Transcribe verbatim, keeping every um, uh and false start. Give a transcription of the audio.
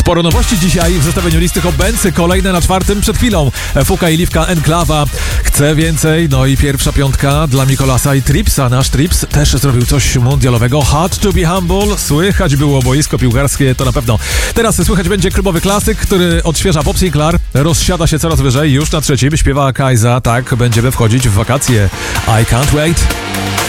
Sporo nowości dzisiaj w zestawieniu listy Hot Bands. Kolejne na czwartym przed chwilą. Fuka i Liwka, Enklawa. Chcę więcej. No i pierwsza piątka dla Mikolasa i Tripsa. Nasz Trips też zrobił coś mundialowego. Hard to be humble. Słychać było boisko piłkarskie, to na pewno. Teraz słychać będzie klubowy klasyk, który odświeża Pop Sinclair. Rozsiada się coraz wyżej. Już na trzecim śpiewa Kajza. Tak, będziemy wchodzić w wakacje. I can't wait.